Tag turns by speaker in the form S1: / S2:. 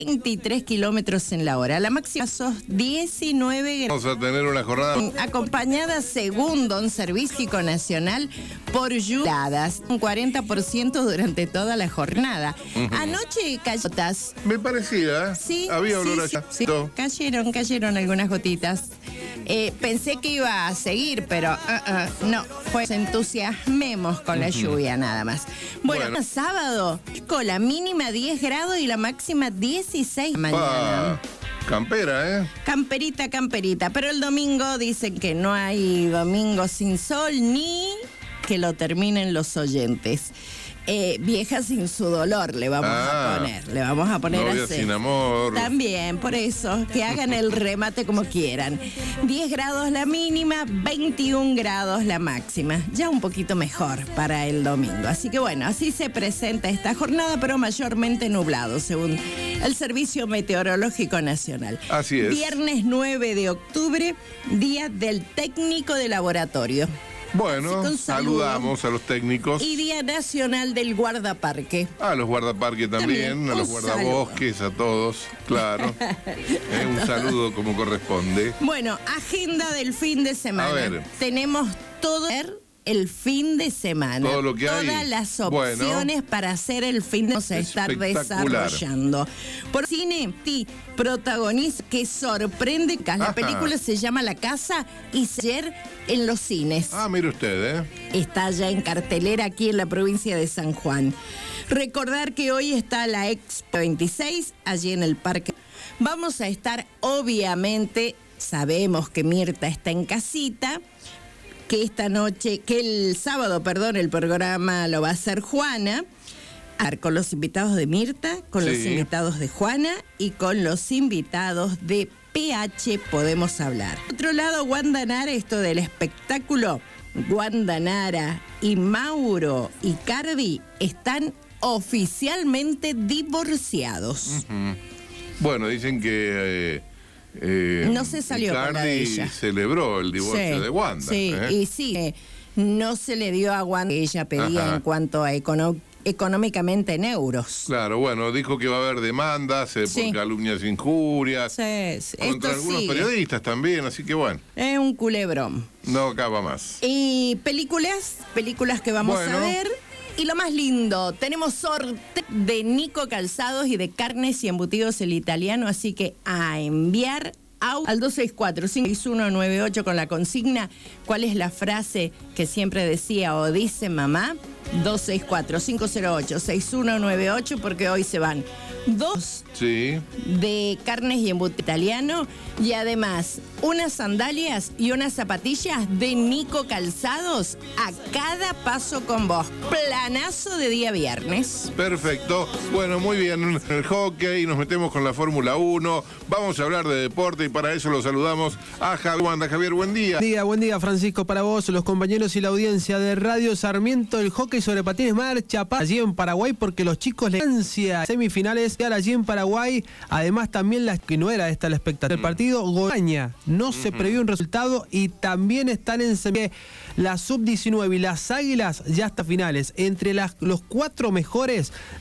S1: 23 kilómetros en la hora. La máxima son 19 grados.
S2: Vamos a tener una jornada
S1: Acompañada, según Don Servístico Nacional, por lluvias, un 40% durante toda la jornada. Anoche cayó gotas.
S2: Me parecía,
S1: Sí,
S2: había olor
S1: sí,
S2: allá.
S1: sí, cayeron algunas gotitas. Pensé que iba a seguir, pero no, pues entusiasmemos con la lluvia nada más. Bueno, sábado, con la mínima 10 grados y la máxima 16 mañana.
S2: Campera,
S1: Camperita, pero el domingo dicen que no hay domingo sin sol ni que lo terminen los oyentes. Vieja sin su dolor le vamos a poner
S2: Novia
S1: así.
S2: sin amor.
S1: También, por eso, que hagan el remate como quieran. 10 grados la mínima, 21 grados la máxima. Ya un poquito mejor para el domingo. Así que bueno, así se presenta esta jornada, pero mayormente nublado, según el Servicio Meteorológico Nacional.
S2: Así es.
S1: Viernes 9 de octubre, Día del Técnico de Laboratorio.
S2: Bueno, saludamos a los técnicos.
S1: Y Día Nacional del Guardaparque.
S2: A los guardaparques también, a los guardabosques, a todos, claro. Un saludo como corresponde.
S1: Bueno, agenda del fin de semana.
S2: A ver.
S1: Tenemos todo el fin de semana.
S2: Todo lo que hay.
S1: Todas las opciones para hacer el fin de semana. Estar desarrollando. Por cine, protagoniza que sorprende. La película se llama La Casa y ayer en los cines.
S2: Mire usted,
S1: Está ya en cartelera aquí en la provincia de San Juan. Recordar que hoy está la Expo 26, allí en el parque. Vamos a estar, obviamente, sabemos que Mirta está en casita, que el sábado, el programa lo va a hacer Juana, con los invitados de Mirta, con los invitados de Juana y con los invitados de PH podemos hablar. Por otro lado, Wanda Nara, esto del espectáculo, Wanda Nara y Mauro Icardi están oficialmente divorciados.
S2: Bueno, dicen que
S1: no se salió con la de ella.
S2: Celebró el divorcio de Wanda.
S1: Sí, y sí, no se le dio a Wanda que ella pedía en cuanto a económicamente en euros.
S2: Claro, bueno, dijo que va a haber demandas por calumnias e injurias. Contra algunos periodistas también, así que bueno.
S1: Es un culebrón.
S2: No acaba más.
S1: Y películas que vamos a ver. Y lo más lindo, tenemos sorteo de Nico Calzados y de Carnes y Embutidos el Italiano, así que a enviar al 264-56198 con la consigna, ¿cuál es la frase que siempre decía o dice mamá? 264-508-6198, porque hoy se van 2 de Carnes y Embutidos Italiano y además unas sandalias y unas zapatillas de Nico Calzados a cada paso con vos. Planazo de día viernes.
S2: Perfecto. Bueno, muy bien. En el hockey nos metemos con la Fórmula 1. Vamos a hablar de deporte y para eso lo saludamos a Javier. Wanda, Javier, buen día.
S3: Buen día, Francisco, para vos, los compañeros y la audiencia de Radio Sarmiento. El hockey sobre patines marcha allí en Paraguay porque los chicos le ansia semifinales allí en Paraguay. Además, también que no era esta la expectativa. El partido Goiânia no se previó un resultado y también están en semifinales. La sub-19 y las Águilas ya hasta finales. Entre los 4 mejores